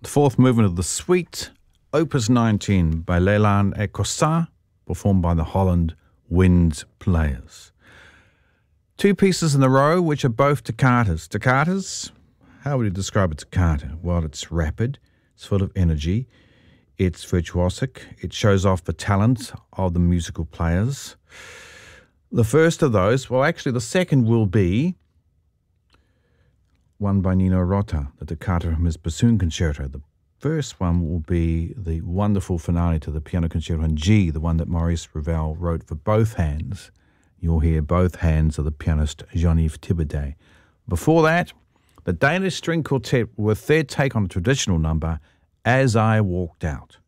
fourth movement of the Suite, Opus 19 by Leland et Cossat, performed by the Holland Wind Players. Two pieces in a row, which are both toccatas. Toccatas, how would you describe a toccata? Well, it's rapid, it's full of energy, it's virtuosic, it shows off the talent of the musical players. The first of those, well, actually the second will be one by Nino Rota, the toccata from his bassoon concerto. The first one will be the wonderful finale to the piano concerto in G, the one that Maurice Ravel wrote for both hands. You'll hear both hands of the pianist Jean-Yves Thibaudet. Before that, the Danish String Quartet with their take on a traditional number, As I Walked Out.